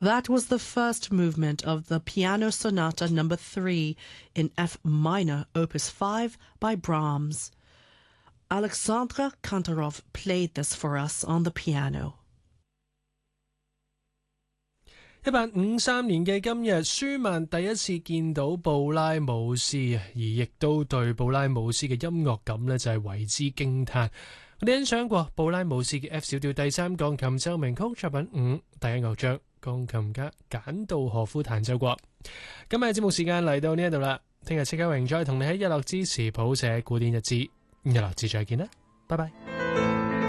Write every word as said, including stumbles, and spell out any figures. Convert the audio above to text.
That was the first movement of the Piano Sonata number three in F minor, opus five by Brahms. Alexandre Kantarov played this for us on the piano. 一八五三年嘅今日，舒曼第一次見到布拉姆斯，而亦都對布拉姆斯嘅音樂感呢就係為之驚嘆。我哋欣賞過布拉姆斯嘅 F 小調第三鋼琴奏鳴曲作品五第一樂章，鋼琴家簡道何夫彈奏過。今日節目時間嚟到呢一度啦，聽日戚家榮再同你喺日落之時譜寫古典日誌，日落之再見啦，拜拜。